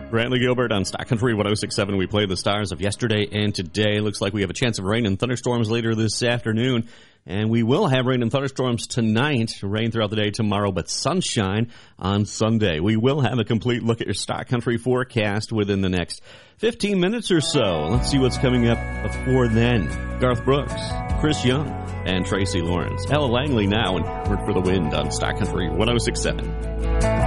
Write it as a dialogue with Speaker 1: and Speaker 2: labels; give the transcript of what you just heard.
Speaker 1: Brantley Gilbert on Stock Country 106.7. We play the stars of yesterday and today. Looks like we have a chance of rain and thunderstorms later this afternoon. And we will have rain and thunderstorms tonight, rain throughout the day tomorrow, but sunshine on Sunday. We will have a complete look at your Stock Country forecast within the next 15 minutes or so. Let's see what's coming up before then. Garth Brooks, Chris Young, and Tracy Lawrence. Ella Langley now, and Word for the Wind on Stock Country 106.7.